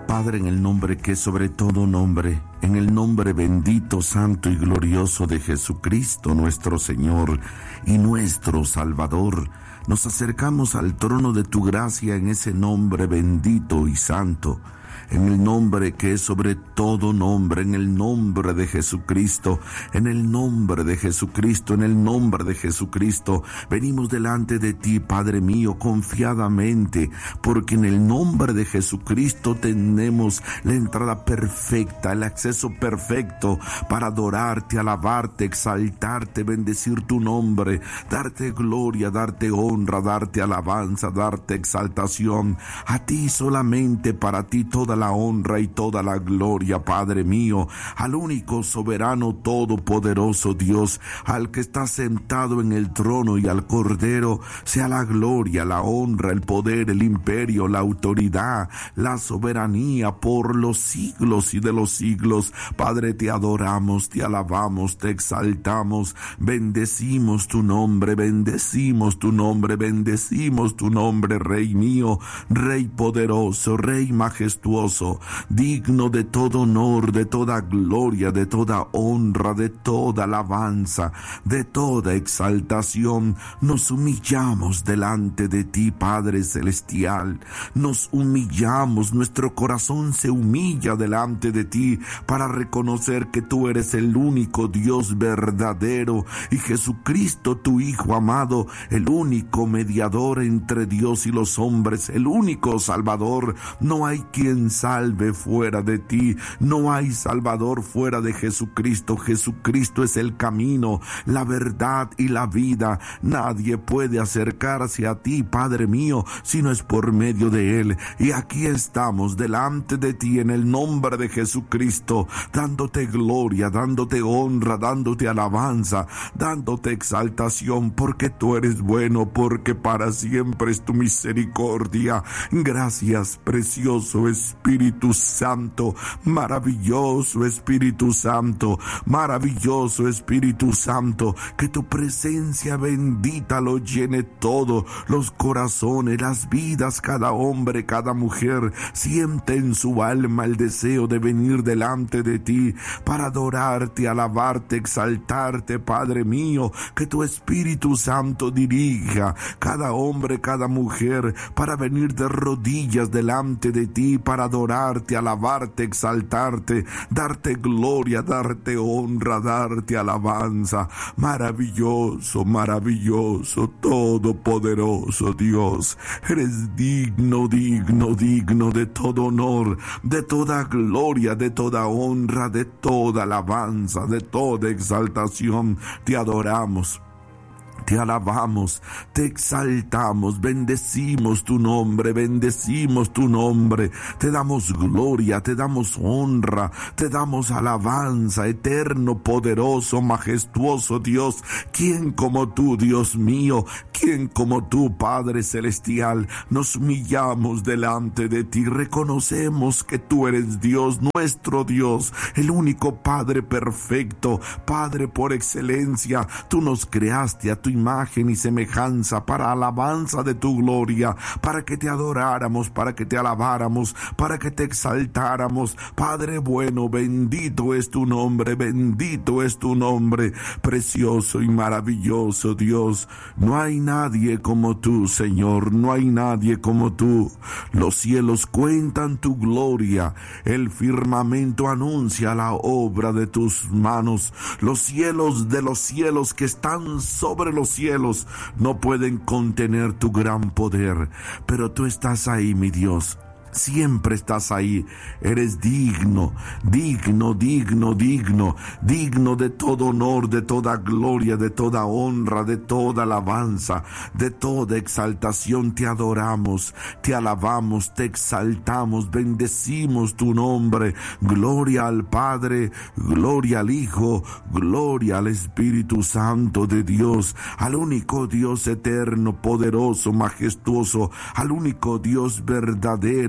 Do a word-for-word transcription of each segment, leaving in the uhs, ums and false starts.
Padre, en el nombre que es sobre todo nombre, en el nombre bendito, santo y glorioso de Jesucristo, nuestro Señor y nuestro Salvador, nos acercamos al trono de tu gracia en ese nombre bendito y santo, en el nombre que es sobre todo nombre, en el nombre de Jesucristo, en el nombre de Jesucristo, en el nombre de Jesucristo, venimos delante de ti, Padre mío, confiadamente, porque en el nombre de Jesucristo tenemos la entrada perfecta, el acceso perfecto para adorarte, alabarte, exaltarte, bendecir tu nombre, darte gloria, darte honra, darte alabanza, darte exaltación. A ti solamente, para ti toda la honra y toda la gloria, Padre mío, al único soberano todopoderoso Dios, al que está sentado en el trono, y al Cordero sea la gloria, la honra, el poder, el imperio, la autoridad, la soberanía por los siglos y de los siglos. Padre, te adoramos, te alabamos, te exaltamos, bendecimos tu nombre, bendecimos tu nombre, bendecimos tu nombre, Rey mío, Rey poderoso, Rey majestuoso, digno de todo honor, de toda gloria, de toda honra, de toda alabanza, de toda exaltación. Nos humillamos delante de ti, Padre celestial. Nos humillamos, nuestro corazón se humilla delante de ti para reconocer que tú eres el único Dios verdadero y Jesucristo, tu Hijo amado, el único mediador entre Dios y los hombres, el único Salvador. No hay quien salve fuera de ti, no hay Salvador fuera de Jesucristo. Jesucristo es el camino, la verdad y la vida. Nadie puede acercarse a ti, Padre mío, si no es por medio de Él. Y aquí estamos delante de ti en el nombre de Jesucristo, dándote gloria, dándote honra, dándote alabanza, dándote exaltación, porque tú eres bueno, porque para siempre es tu misericordia. Gracias, precioso Espíritu Santo, maravilloso Espíritu Santo, maravilloso Espíritu Santo, que tu presencia bendita lo llene todo, los corazones, las vidas, cada hombre, cada mujer, siente en su alma el deseo de venir delante de ti para adorarte, alabarte, exaltarte, Padre mío. Que tu Espíritu Santo dirija cada hombre, cada mujer, para venir de rodillas delante de ti, para adorarte, alabarte, exaltarte, darte gloria, darte honra, darte alabanza. Maravilloso, maravilloso, todopoderoso Dios, eres digno, digno, digno de todo honor, de toda gloria, de toda honra, de toda alabanza, de toda exaltación. Te adoramos, te alabamos, te exaltamos, bendecimos tu nombre, bendecimos tu nombre, te damos gloria, te damos honra, te damos alabanza, eterno, poderoso, majestuoso Dios. ¿Quién como tú, Dios mío? ¿Quién como tú, Padre celestial? Nos humillamos delante de ti, reconocemos que tú eres Dios, nuestro Dios, el único Padre perfecto, Padre por excelencia. Tú nos creaste a tu imagen y semejanza, para alabanza de tu gloria, para que te adoráramos, para que te alabáramos, para que te exaltáramos. Padre bueno, bendito es tu nombre, bendito es tu nombre, precioso y maravilloso Dios. No hay nadie como tú, Señor, no hay nadie como tú. Los cielos cuentan tu gloria, el firmamento anuncia la obra de tus manos. Los cielos de los cielos que están sobre los cielos no pueden contener tu gran poder, pero tú estás ahí, mi Dios. Siempre estás ahí, eres digno, digno, digno, digno, digno de todo honor, de toda gloria, de toda honra, de toda alabanza, de toda exaltación. Te adoramos, te alabamos, te exaltamos, bendecimos tu nombre. Gloria al Padre, gloria al Hijo, gloria al Espíritu Santo de Dios, al único Dios eterno, poderoso, majestuoso, al único Dios verdadero,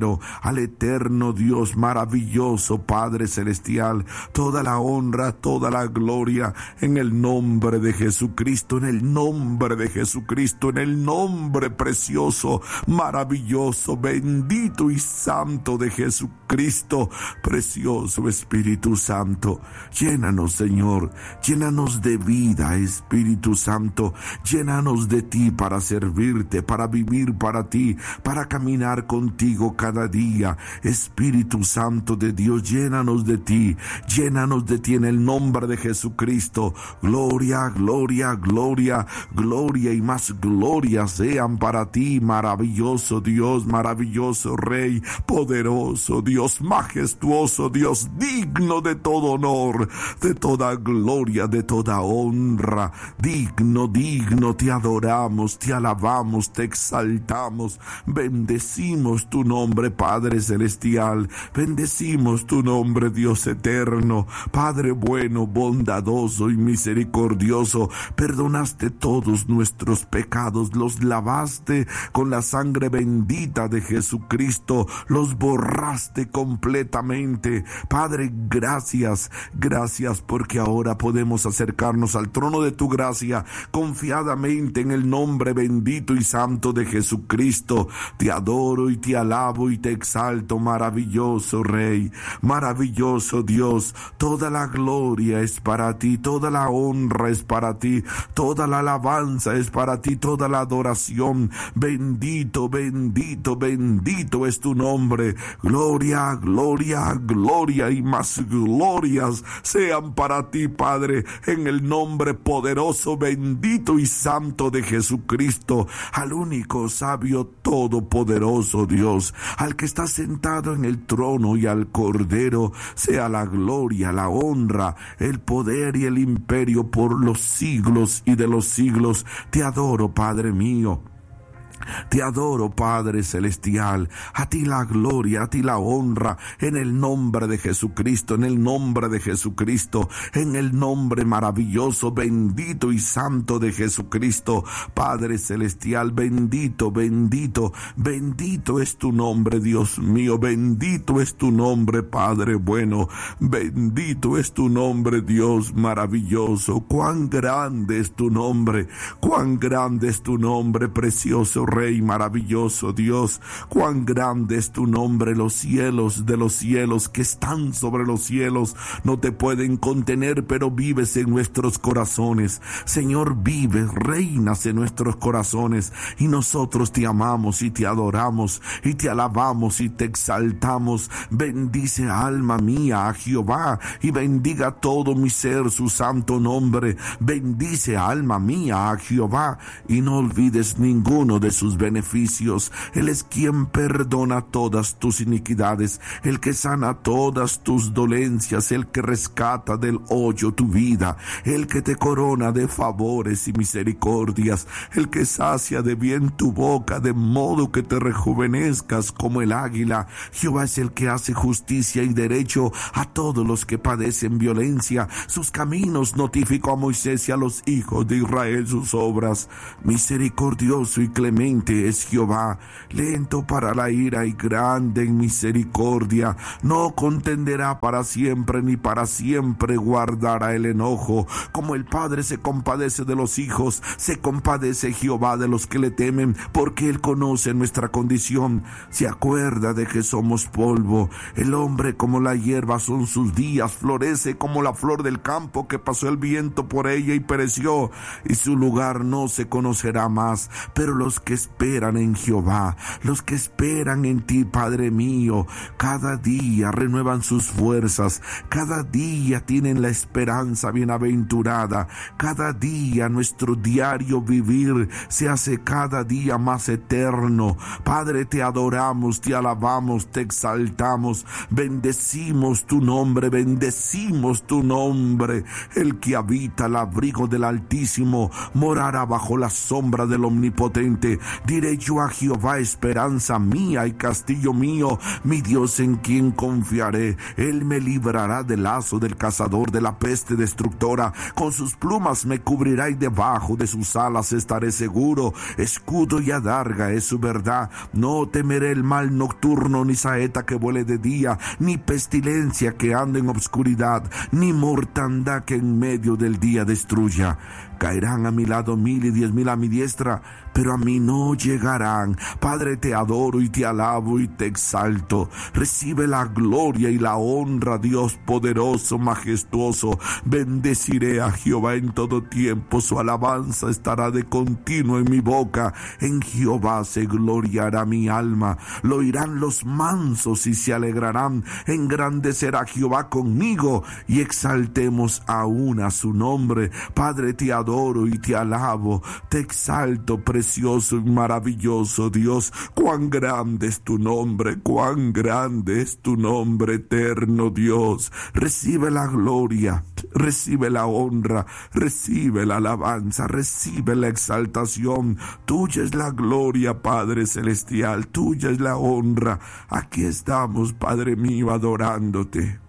bueno, al eterno Dios maravilloso, Padre celestial, toda la honra, toda la gloria en el nombre de Jesucristo, en el nombre de Jesucristo, en el nombre precioso, maravilloso, bendito y santo de Jesucristo. Precioso Espíritu Santo, llénanos, Señor, llénanos de vida, Espíritu Santo, llénanos de ti para servirte, para vivir para ti, para caminar contigo cada día. Espíritu Santo de Dios, llénanos de ti, llénanos de ti en el nombre de Jesucristo. Gloria, gloria, gloria, gloria y más gloria sean para ti, maravilloso Dios, maravilloso Rey, poderoso Dios, majestuoso Dios, digno de todo honor, de toda gloria, de toda honra, digno, digno, te adoramos, te alabamos, te exaltamos, bendecimos tu nombre, Padre celestial, bendecimos tu nombre, Dios eterno, Padre bueno, bondadoso y misericordioso. Perdonaste todos nuestros pecados, los lavaste con la sangre bendita de Jesucristo, los borraste completamente. Padre, gracias, gracias porque ahora podemos acercarnos al trono de tu gracia confiadamente en el nombre bendito y santo de Jesucristo. Te adoro y te alabo y te exalto, maravilloso Rey, maravilloso Dios. Toda la gloria es para ti, toda la honra es para ti, toda la alabanza es para ti, toda la adoración. Bendito, bendito, bendito es tu nombre. Gloria, gloria, gloria y más glorias sean para ti, Padre, en el nombre poderoso, bendito y santo de Jesucristo, al único sabio todopoderoso Dios, al que está sentado en el trono y al Cordero, sea la gloria, la honra, el poder y el imperio por los siglos y de los siglos. Te adoro, Padre mío. Te adoro, Padre celestial, a ti la gloria, a ti la honra, en el nombre de Jesucristo, en el nombre de Jesucristo, en el nombre maravilloso, bendito y santo de Jesucristo. Padre celestial, bendito, bendito, bendito es tu nombre, Dios mío, bendito es tu nombre, Padre bueno, bendito es tu nombre, Dios maravilloso. Cuán grande es tu nombre, cuán grande es tu nombre, precioso Rey, maravilloso Dios, cuán grande es tu nombre. Los cielos de los cielos que están sobre los cielos no te pueden contener, pero vives en nuestros corazones. Señor, vives, reinas en nuestros corazones, y nosotros te amamos y te adoramos y te alabamos y te exaltamos. Bendice, alma mía, a Jehová, y bendiga todo mi ser su santo nombre. Bendice, alma mía, a Jehová, y no olvides ninguno de sus beneficios. Él es quien perdona todas tus iniquidades, el que sana todas tus dolencias, el que rescata del hoyo tu vida, el que te corona de favores y misericordias, el que sacia de bien tu boca, de modo que te rejuvenezcas como el águila. Jehová es el que hace justicia y derecho a todos los que padecen violencia. Sus caminos notificó a Moisés y a los hijos de Israel sus obras. Misericordioso y clemente es Jehová, lento para la ira y grande en misericordia. No contenderá para siempre, ni para siempre guardará el enojo. Como el Padre se compadece de los hijos, se compadece Jehová de los que le temen, porque Él conoce nuestra condición. Se acuerda de que somos polvo. El hombre como la hierba son sus días, florece como la flor del campo que pasó el viento por ella y pereció, y su lugar no se conocerá más. Pero los que esperan en Jehová, los que esperan en ti, Padre mío, cada día renuevan sus fuerzas, cada día tienen la esperanza bienaventurada, cada día nuestro diario vivir se hace cada día más eterno. Padre, te adoramos, te alabamos, te exaltamos, bendecimos tu nombre, bendecimos tu nombre. El que habita al abrigo del Altísimo morará bajo la sombra del Omnipotente. Diré yo a Jehová, esperanza mía y castillo mío, mi Dios en quien confiaré. Él me librará del lazo del cazador, de la peste destructora. Con sus plumas me cubrirá y debajo de sus alas estaré seguro. Escudo y adarga es su verdad. No temeré el mal nocturno, ni saeta que vuele de día, ni pestilencia que ande en obscuridad, ni mortandad que en medio del día destruya. Caerán a mi lado mil y diez mil a mi diestra, pero a mí no llegarán. Padre, te adoro y te alabo y te exalto. Recibe la gloria y la honra, Dios poderoso, majestuoso. Bendeciré a Jehová en todo tiempo, su alabanza estará de continuo en mi boca. En Jehová se gloriará mi alma. Lo oirán los mansos y se alegrarán. Engrandecerá Jehová conmigo y exaltemos aún a su nombre. Padre, te adoro y te alabo, te exalto, precioso y maravilloso Dios. Cuán grande es tu nombre, cuán grande es tu nombre, eterno Dios. Recibe la gloria, recibe la honra, recibe la alabanza, recibe la exaltación. Tuya es la gloria, Padre celestial, tuya es la honra. Aquí estamos, Padre mío, adorándote,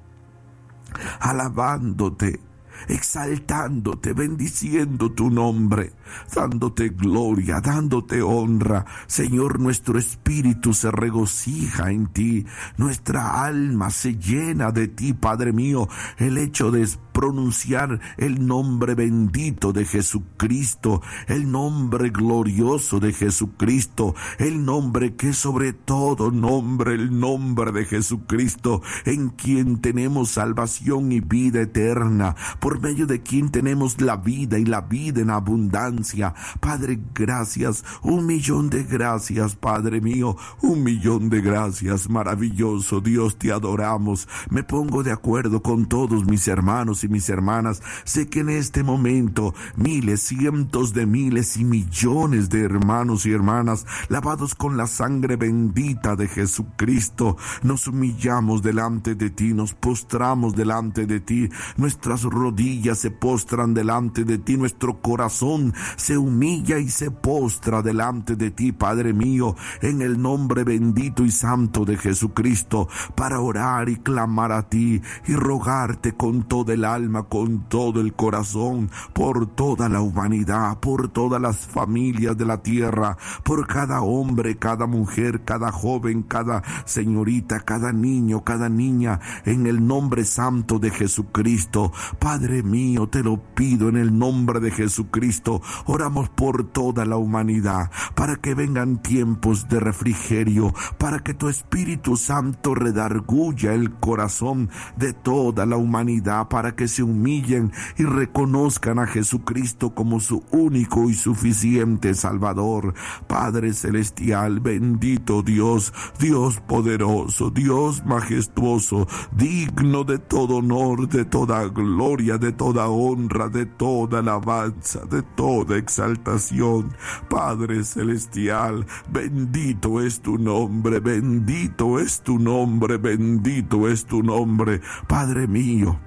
alabándote, exaltándote, bendiciendo tu nombre, dándote gloria, dándote honra. Señor, nuestro espíritu se regocija en ti, nuestra alma se llena de ti, Padre mío. El hecho de pronunciar el nombre bendito de Jesucristo, el nombre glorioso de Jesucristo, el nombre que sobre todo nombre, el nombre de Jesucristo, en quien tenemos salvación y vida eterna, por medio de quien tenemos la vida y la vida en abundancia. Padre, gracias, un millón de gracias, Padre mío, un millón de gracias, maravilloso Dios, te adoramos. Me pongo de acuerdo con todos mis hermanos y mis hermanas. Sé que en este momento miles, cientos de miles y millones de hermanos y hermanas, lavados con la sangre bendita de Jesucristo, nos humillamos delante de ti, nos postramos delante de ti, nuestras rodillas se postran delante de ti, nuestro corazón se humilla y se postra delante de ti, Padre mío, en el nombre bendito y santo de Jesucristo, para orar y clamar a ti y rogarte con todo el alma, con todo el corazón, por toda la humanidad, por todas las familias de la tierra, por cada hombre, cada mujer, cada joven, cada señorita, cada niño, cada niña, en el nombre santo de Jesucristo. Padre mío, te lo pido en el nombre de Jesucristo. Oramos por toda la humanidad, para que vengan tiempos de refrigerio, para que tu Espíritu Santo redarguya el corazón de toda la humanidad, para que se humillen y reconozcan a Jesucristo como su único y suficiente Salvador. Padre celestial, bendito Dios, Dios poderoso, Dios majestuoso, digno de todo honor, de toda gloria, de toda honra, de toda alabanza, de toda exaltación. Padre celestial, bendito es tu nombre, bendito es tu nombre, bendito es tu nombre, Padre mío.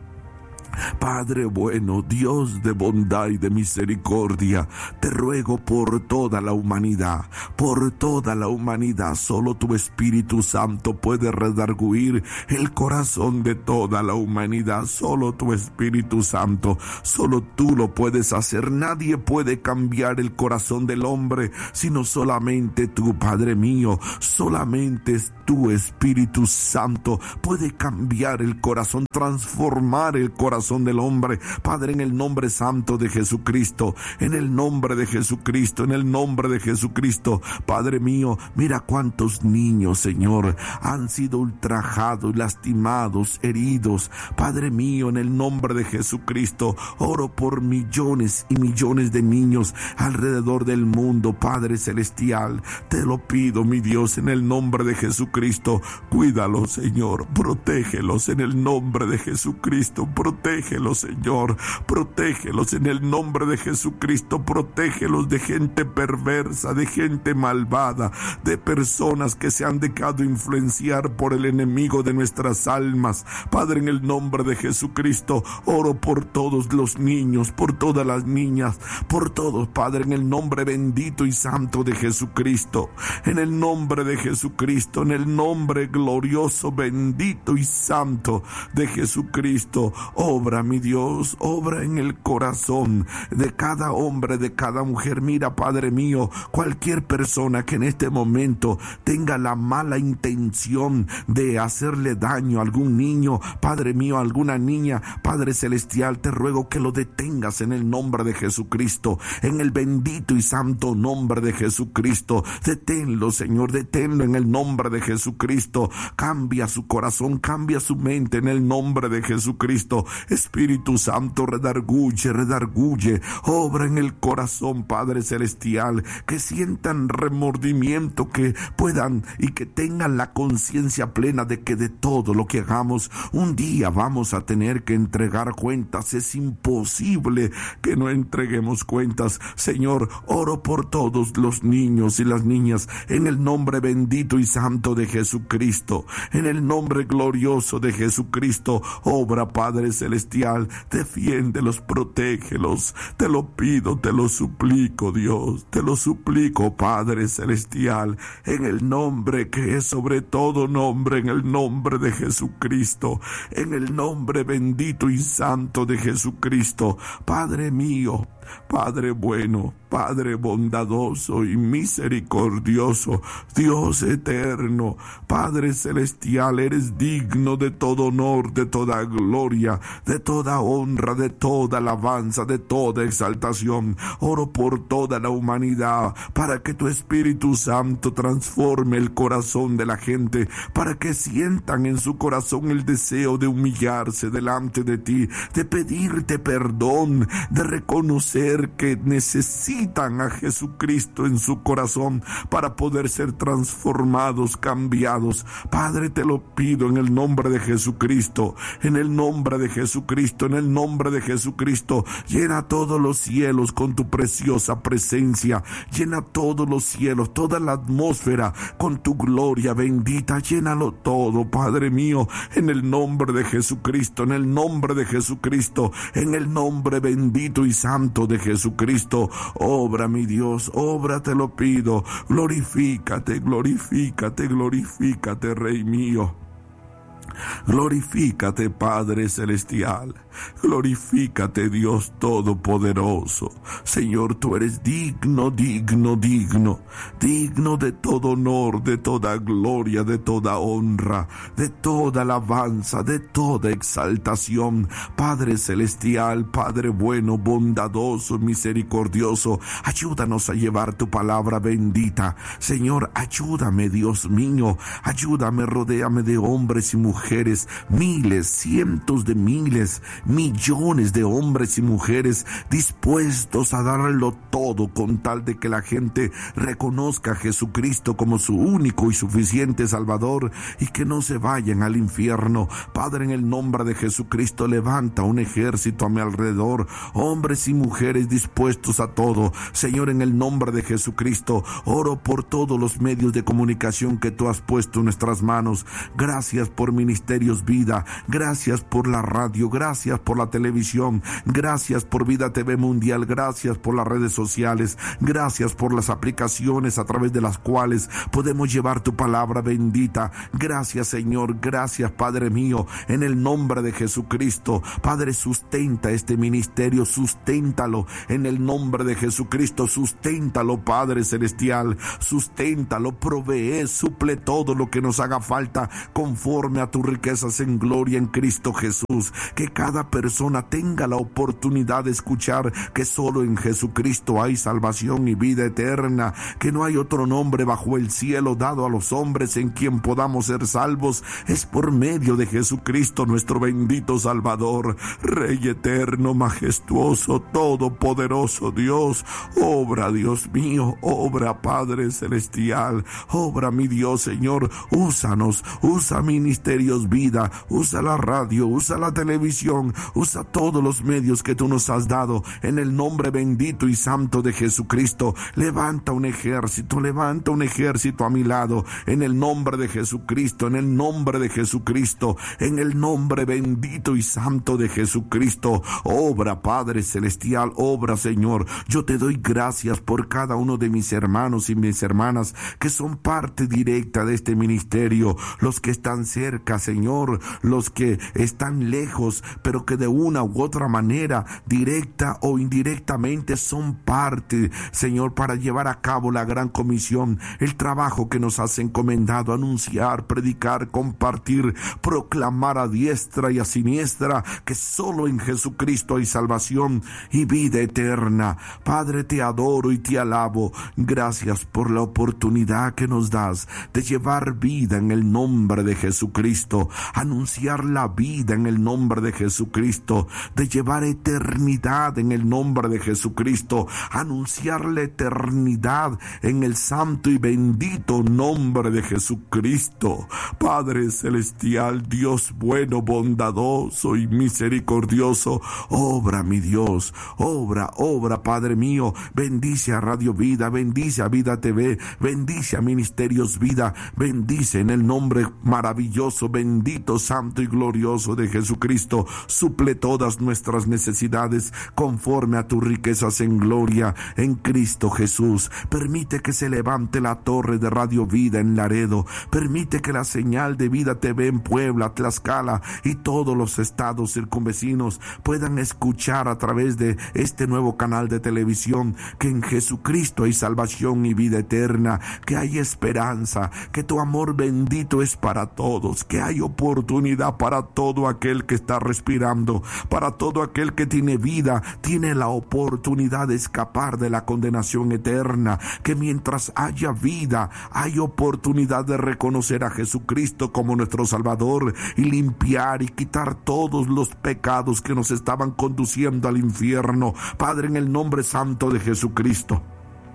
Padre bueno, Dios de bondad y de misericordia, te ruego por toda la humanidad, por toda la humanidad. Solo tu Espíritu Santo puede redarguir el corazón de toda la humanidad. Solo tu Espíritu Santo, solo tú lo puedes hacer. Nadie puede cambiar el corazón del hombre, sino solamente tú, Padre mío. Solamente tu Espíritu Santo puede cambiar el corazón, transformar el corazón del hombre. Padre, en el nombre santo de Jesucristo, en el nombre de Jesucristo, en el nombre de Jesucristo, Padre mío, mira cuántos niños, Señor, han sido ultrajados, lastimados, heridos. Padre mío, en el nombre de Jesucristo, oro por millones y millones de niños alrededor del mundo. Padre celestial, te lo pido, mi Dios, en el nombre de Jesucristo, cuídalos, Señor, protégelos en el nombre de Jesucristo, protégelos protégelos, Señor, protégelos en el nombre de Jesucristo, protégelos de gente perversa, de gente malvada, de personas que se han dejado influenciar por el enemigo de nuestras almas. Padre, en el nombre de Jesucristo, oro por todos los niños, por todas las niñas, por todos, Padre, en el nombre bendito y santo de Jesucristo, en el nombre de Jesucristo, en el nombre glorioso, bendito y santo de Jesucristo. Obra, mi Dios, obra en el corazón de cada hombre, de cada mujer. Mira, Padre mío, cualquier persona que en este momento tenga la mala intención de hacerle daño a algún niño, Padre mío, a alguna niña, Padre celestial, te ruego que lo detengas en el nombre de Jesucristo, en el bendito y santo nombre de Jesucristo. Deténlo, Señor, deténlo en el nombre de Jesucristo. Cambia su corazón, cambia su mente en el nombre de Jesucristo. Espíritu Santo, redarguye, redarguye, obra en el corazón, Padre celestial, que sientan remordimiento, que puedan y que tengan la conciencia plena de que de todo lo que hagamos un día vamos a tener que entregar cuentas. Es imposible que no entreguemos cuentas. Señor, oro por todos los niños y las niñas en el nombre bendito y santo de Jesucristo, en el nombre glorioso de Jesucristo. Obra, Padre celestial, defiéndelos, protégelos. Te lo pido, te lo suplico, Dios, te lo suplico, Padre celestial, en el nombre que es sobre todo nombre, en el nombre de Jesucristo, en el nombre bendito y santo de Jesucristo. Padre mío, Padre bueno, Padre bondadoso y misericordioso, Dios eterno, Padre celestial, eres digno de todo honor, de toda gloria, de toda honra, de toda alabanza, de toda exaltación. Oro por toda la humanidad, para que tu Espíritu Santo transforme el corazón de la gente, para que sientan en su corazón el deseo de humillarse delante de ti, de pedirte perdón, de reconocer que necesitan a Jesucristo en su corazón para poder ser transformados, cambiados. Padre, te lo pido en el nombre de Jesucristo, en el nombre de Jesucristo, en el nombre de Jesucristo. Llena todos los cielos con tu preciosa presencia, llena todos los cielos, toda la atmósfera con tu gloria bendita. Llénalo todo, Padre mío, en el nombre de Jesucristo, en el nombre de Jesucristo, en el nombre bendito y santo de Jesucristo. Obra, mi Dios, obra, te lo pido. Glorifícate, glorifícate, glorifícate, Rey mío. Glorifícate, Padre celestial. Glorifícate, Dios todopoderoso. Señor, tú eres digno, digno, digno, digno de todo honor, de toda gloria, de toda honra, de toda alabanza, de toda exaltación. Padre celestial, Padre bueno, bondadoso, misericordioso, ayúdanos a llevar tu palabra bendita. Señor, ayúdame, Dios mío, ayúdame, rodéame de hombres y mujeres, miles, cientos de miles, millones de hombres y mujeres dispuestos a darlo todo con tal de que la gente reconozca a Jesucristo como su único y suficiente Salvador y que no se vayan al infierno. Padre, en el nombre de Jesucristo, levanta un ejército a mi alrededor, hombres y mujeres dispuestos a todo. Señor, en el nombre de Jesucristo, oro por todos los medios de comunicación que tú has puesto en nuestras manos. Gracias por Ministerios Vida, gracias por la radio, gracias por la televisión, gracias por Vida T V Mundial, gracias por las redes sociales, gracias por las aplicaciones a través de las cuales podemos llevar tu palabra bendita. Gracias, Señor, gracias, Padre mío, en el nombre de Jesucristo. Padre, sustenta este ministerio, susténtalo en el nombre de Jesucristo, susténtalo, Padre celestial, susténtalo, provee, suple todo lo que nos haga falta conforme a tus riquezas en gloria en Cristo Jesús. Que cada persona tenga la oportunidad de escuchar que solo en Jesucristo hay salvación y vida eterna, que no hay otro nombre bajo el cielo dado a los hombres en quien podamos ser salvos. Es por medio de Jesucristo, nuestro bendito Salvador. Rey eterno, majestuoso, todopoderoso Dios, obra, Dios mío, obra, Padre celestial, obra, mi Dios, Señor, úsanos, usa Ministerio Ministerios Vida, usa la radio, usa la televisión, usa todos los medios que tú nos has dado, en el nombre bendito y santo de Jesucristo. Levanta un ejército, levanta un ejército a mi lado, en el nombre de Jesucristo, en el nombre de Jesucristo, en el nombre bendito y santo de Jesucristo. Obra, Padre Celestial, obra, Señor. Yo te doy gracias por cada uno de mis hermanos y mis hermanas que son parte directa de este ministerio, los que están cerca, Señor, los que están lejos, pero que de una u otra manera, directa o indirectamente, son parte, Señor, para llevar a cabo la gran comisión, el trabajo que nos has encomendado: anunciar, predicar, compartir, proclamar a diestra y a siniestra que solo en Jesucristo hay salvación y vida eterna. Padre, te adoro y te alabo. Gracias por la oportunidad que nos das de llevar vida en el nombre de Jesucristo, anunciar la vida en el nombre de Jesucristo, de llevar eternidad en el nombre de Jesucristo, anunciar la eternidad en el santo y bendito nombre de Jesucristo. Padre Celestial, Dios bueno, bondadoso y misericordioso, obra, mi Dios, obra, obra, Padre mío. Bendice a Radio Vida, bendice a Vida T V, bendice a Ministerios Vida, bendice en el nombre maravilloso, bendito, santo y glorioso de Jesucristo. Suple todas nuestras necesidades conforme a tus riquezas en gloria en Cristo Jesús. Permite que se levante la torre de Radio Vida en Laredo. Permite que la señal de Vida T V en Puebla, Tlaxcala y todos los estados circunvecinos puedan escuchar a través de este nuevo canal de televisión que en Jesucristo hay salvación y vida eterna, que hay esperanza, que tu amor bendito es para todos, que hay oportunidad para todo aquel que está respirando, para todo aquel que tiene vida, tiene la oportunidad de escapar de la condenación eterna, que mientras haya vida, hay oportunidad de reconocer a Jesucristo como nuestro Salvador y limpiar y quitar todos los pecados que nos estaban conduciendo al infierno. Padre, en el nombre santo de Jesucristo,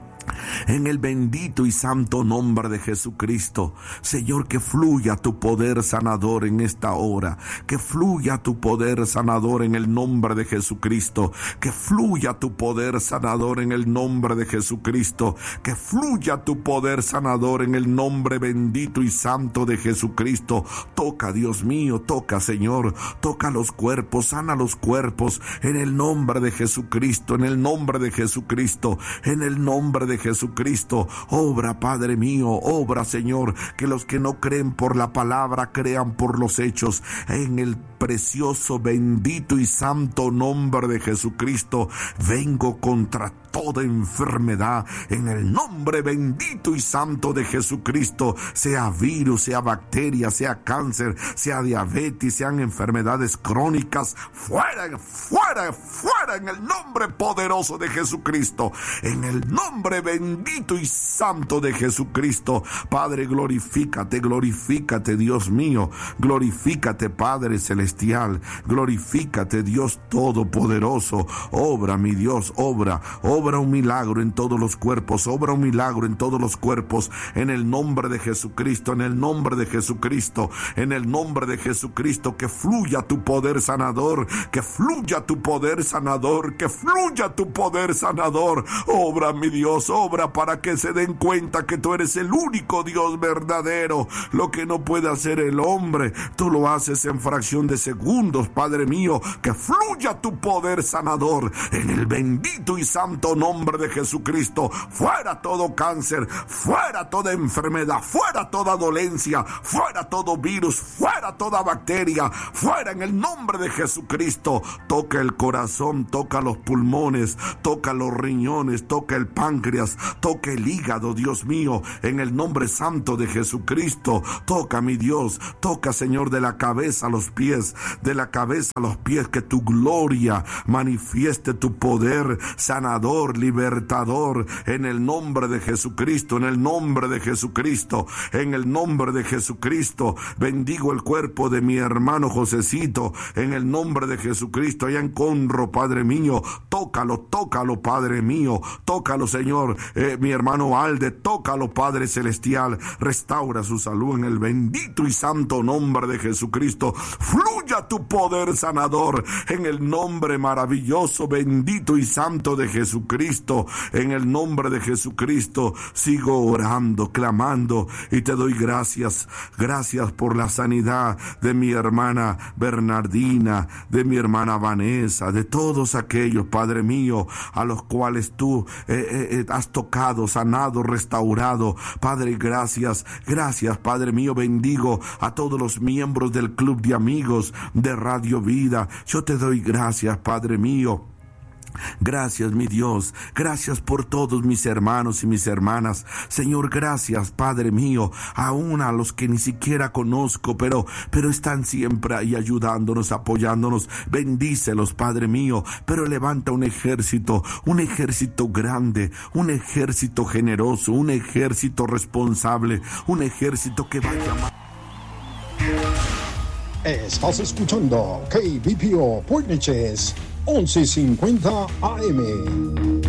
en el bendito y santo nombre de Jesucristo, Señor, que fluya tu poder sanador en esta hora, que fluya tu poder sanador en el nombre de Jesucristo, que fluya tu poder sanador en el nombre de Jesucristo, que fluya tu poder sanador en el nombre bendito y santo de Jesucristo. Toca, Dios mío, toca, Señor, toca los cuerpos, sana los cuerpos en el nombre de Jesucristo, en el nombre de Jesucristo, en el nombre de Jesucristo. Obra, Padre mío, obra, Señor, que los que no creen por la palabra crean por los hechos. En el precioso, bendito y santo nombre de Jesucristo, vengo contra toda enfermedad en el nombre bendito y santo de Jesucristo, sea virus, sea bacteria, sea cáncer, sea diabetes, sean enfermedades crónicas, fuera, fuera, fuera en el nombre poderoso de Jesucristo, en el nombre bendito y santo de Jesucristo. Padre, glorifícate, glorifícate, Dios mío, glorifícate, Padre Celestial, glorifícate, Dios Todopoderoso. Obra, mi Dios, obra, obra un milagro en todos los cuerpos, obra un milagro en todos los cuerpos, en el nombre de Jesucristo, en el nombre de Jesucristo, en el nombre de Jesucristo, que fluya tu poder sanador, que fluya tu poder sanador, que fluya tu poder sanador. Obra, mi Dios, obra para que se den cuenta que tú eres el único Dios verdadero. Lo que no puede hacer el hombre, tú lo haces en fracción de segundos, Padre mío. Que fluya tu poder sanador en el bendito y santo nombre de Jesucristo. Fuera todo cáncer, fuera toda enfermedad, fuera toda dolencia, fuera todo virus, fuera toda bacteria, fuera en el nombre de Jesucristo. Toca el corazón, toca los pulmones, toca los riñones, toca el páncreas, toca el hígado, Dios mío, en el nombre santo de Jesucristo. Toca, mi Dios, toca, Señor, de la cabeza a los pies, de la cabeza a los pies, que tu gloria manifieste tu poder sanador Salvador, libertador, en el nombre de Jesucristo, en el nombre de Jesucristo, en el nombre de Jesucristo. Bendigo el cuerpo de mi hermano Josecito, en el nombre de Jesucristo, allá en Conro, Padre mío. Tócalo, tócalo, Padre mío. Tócalo, Señor, eh, mi hermano Alde, tócalo, Padre celestial. Restaura su salud en el bendito y santo nombre de Jesucristo. Fluya tu poder sanador en el nombre maravilloso, bendito y santo de Jesucristo. En el nombre de Jesucristo sigo orando, clamando, y te doy gracias. Gracias por la sanidad de mi hermana Bernardina, de mi hermana Vanessa, de todos aquellos, Padre mío, a los cuales tú eh, eh, has tocado, sanado, restaurado. Padre, gracias, gracias, Padre mío. Bendigo a todos los miembros del Club de Amigos de Radio Vida. Yo te doy gracias, Padre mío. Gracias, mi Dios, gracias por todos mis hermanos y mis hermanas. Señor, gracias, Padre mío, aún a los que ni siquiera conozco, pero, pero están siempre ahí ayudándonos, apoyándonos. Bendícelos, Padre mío, pero levanta un ejército, un ejército grande, un ejército generoso, un ejército responsable, un ejército que vaya más. Estás escuchando K B P O Point Neches once cincuenta A M.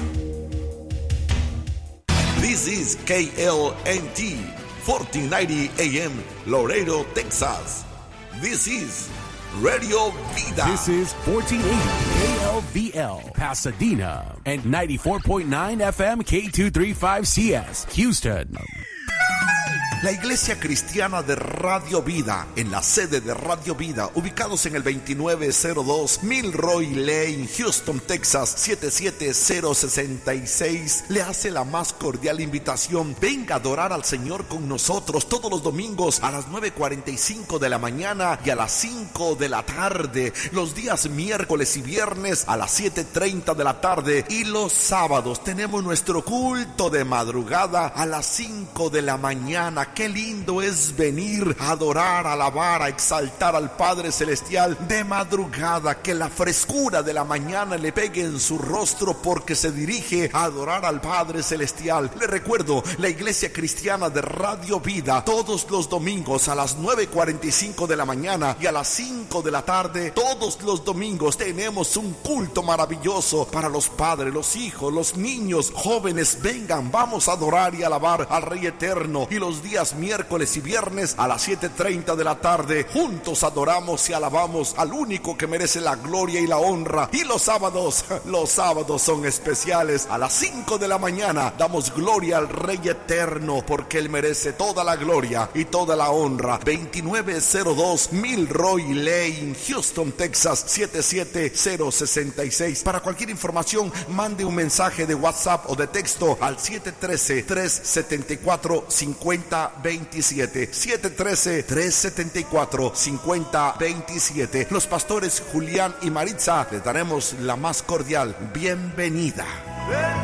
This is K L N T fourteen ninety A M Laredo, Texas. This is Radio Vida. This is fourteen eighty K L V L Pasadena and ninety-four point nine F M K two thirty-five C S Houston. La Iglesia Cristiana de Radio Vida, en la sede de Radio Vida, ubicados en el veintinueve cero dos Milroy Lane, Houston, Texas, siete siete cero seis seis, le hace la más cordial invitación. Venga a adorar al Señor con nosotros todos los domingos a las nueve cuarenta y cinco de la mañana y a las cinco de la tarde, los días miércoles y viernes a las siete treinta de la tarde, y los sábados tenemos nuestro culto de madrugada a las cinco de la mañana. Qué lindo es venir a adorar, a alabar, a exaltar al Padre Celestial de madrugada. Que la frescura de la mañana le pegue en su rostro, porque se dirige a adorar al Padre Celestial. Le recuerdo, la Iglesia Cristiana de Radio Vida, todos los domingos a las nueve cuarenta y cinco de la mañana y a las cinco de la tarde, todos los domingos tenemos un culto maravilloso para los padres, los hijos, los niños, jóvenes. Vengan, vamos a adorar y alabar al Rey Eterno. Y los días miércoles y viernes a las siete treinta de la tarde, juntos adoramos y alabamos al único que merece la gloria y la honra. Y los sábados, los sábados son especiales. A las cinco de la mañana damos gloria al Rey Eterno, porque Él merece toda la gloria y toda la honra. veintinueve cero dos Milroy Lane, Houston, Texas, siete siete cero seis seis. Para cualquier información, mande un mensaje de WhatsApp o de texto al siete uno tres, tres siete cuatro, cinco cero veintisiete, siete uno tres, tres siete cuatro, cinco cero veintisiete. Los pastores Julián y Maritza les daremos la más cordial bienvenida.